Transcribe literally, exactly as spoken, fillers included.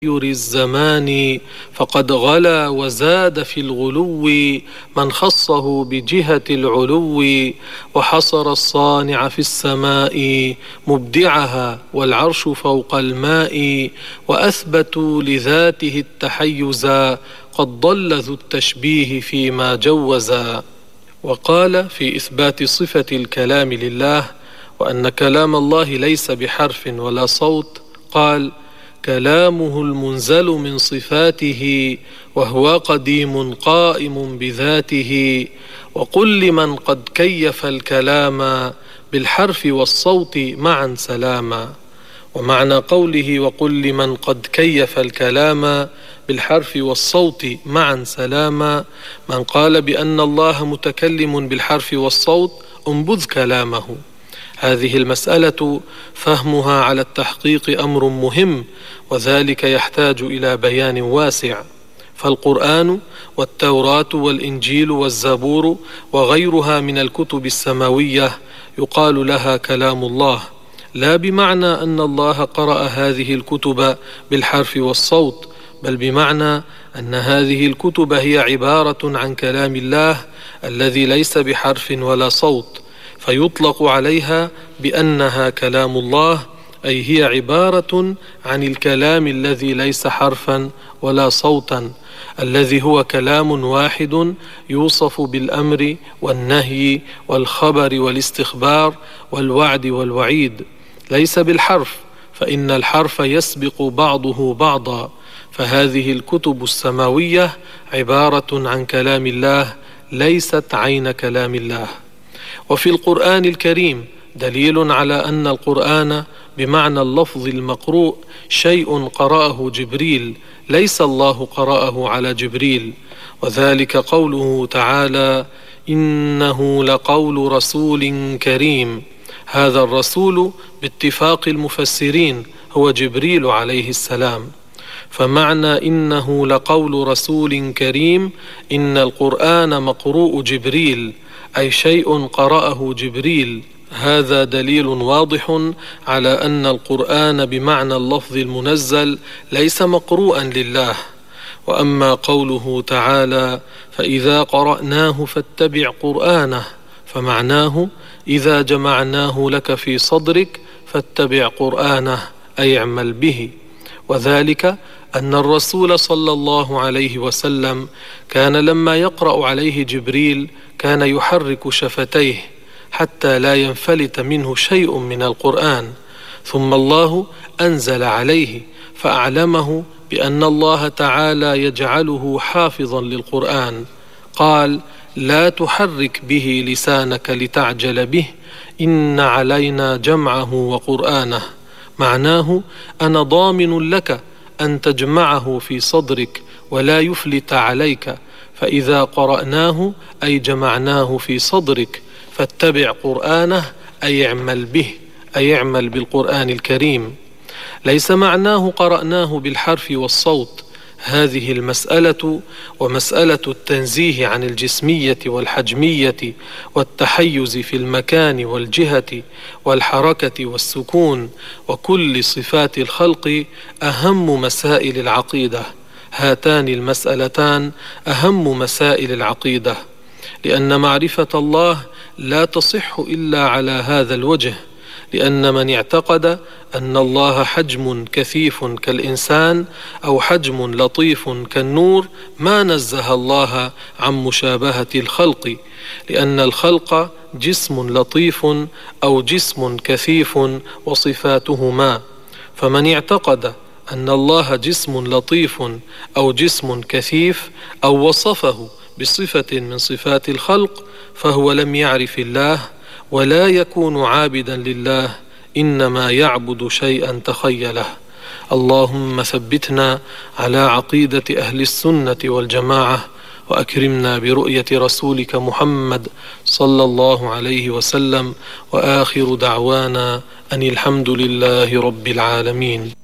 تغير الزمان فقد غلا وزاد في الغلو من خصه بجهة العلو وحصر الصانع في السماء مبدعها والعرش فوق الماء وأثبتوا لذاته التحيزا قد ضل ذو التشبيه فيما جوزا. وقال في إثبات صفة الكلام لله وأن كلام الله ليس بحرف ولا صوت، قال: كلامه المنزل من صفاته وهو قديم قائم بذاته. وقل لمن قد كيف الكلام بالحرف والصوت معا سلاما. ومعنى قوله وقل لمن قد كيف الكلام بالحرف والصوت معا سلاما، من قال بأن الله متكلم بالحرف والصوت انبذ كلامه. هذه المسألة فهمها على التحقيق أمر مهم، وذلك يحتاج إلى بيان واسع. فالقرآن والتوراة والإنجيل والزبور وغيرها من الكتب السماوية يقال لها كلام الله، لا بمعنى أن الله قرأ هذه الكتب بالحرف والصوت، بل بمعنى أن هذه الكتب هي عبارة عن كلام الله الذي ليس بحرف ولا صوت، فيطلق عليها بأنها كلام الله، أي هي عبارة عن الكلام الذي ليس حرفا ولا صوتا، الذي هو كلام واحد يوصف بالأمر والنهي والخبر والاستخبار والوعد والوعيد، ليس بالحرف، فإن الحرف يسبق بعضه بعضا. فهذه الكتب السماوية عبارة عن كلام الله ليست عين كلام الله. وفي القرآن الكريم دليل على أن القرآن بمعنى اللفظ المقروء شيء قرأه جبريل، ليس الله قرأه على جبريل، وذلك قوله تعالى: إنه لقول رسول كريم. هذا الرسول باتفاق المفسرين هو جبريل عليه السلام. فمعنى إنه لقول رسول كريم إن القرآن مقروء جبريل، أي شيء قرأه جبريل. هذا دليل واضح على أن القرآن بمعنى اللفظ المنزل ليس مقروءا لله. وأما قوله تعالى: فإذا قرأناه فاتبع قرآنه، فمعناه إذا جمعناه لك في صدرك فاتبع قرآنه، أي اعمل به. وذلك أن الرسول صلى الله عليه وسلم كان لما يقرأ عليه جبريل كان يحرك شفتيه حتى لا ينفلت منه شيء من القرآن، ثم الله أنزل عليه فأعلمه بأن الله تعالى يجعله حافظا للقرآن. قال: لا تحرك به لسانك لتعجل به، إن علينا جمعه وقرآنه. معناه أنا ضامن لك أن تجمعه في صدرك ولا يفلت عليك، فإذا قرأناه أي جمعناه في صدرك، فاتبع قرآنه أي اعمل به، أي اعمل بالقرآن الكريم. ليس معناه قرأناه بالحرف والصوت. هذه المسألة ومسألة التنزيه عن الجسمية والحجمية والتحيز في المكان والجهة والحركة والسكون وكل صفات الخلق أهم مسائل العقيدة. هاتان المسألتان أهم مسائل العقيدة، لأن معرفة الله لا تصح إلا على هذا الوجه، لأن من اعتقد أن الله حجم كثيف كالإنسان أو حجم لطيف كالنور ما نزه الله عن مشابهة الخلق، لأن الخلق جسم لطيف أو جسم كثيف وصفاتهما. فمن اعتقد أن الله جسم لطيف أو جسم كثيف أو وصفه بصفة من صفات الخلق فهو لم يعرف الله ولا يكون عابدا لله، إنما يعبد شيئا تخيله. اللهم ثبتنا على عقيدة أهل السنة والجماعة، وأكرمنا برؤية رسولك محمد صلى الله عليه وسلم، وآخر دعوانا أن الحمد لله رب العالمين.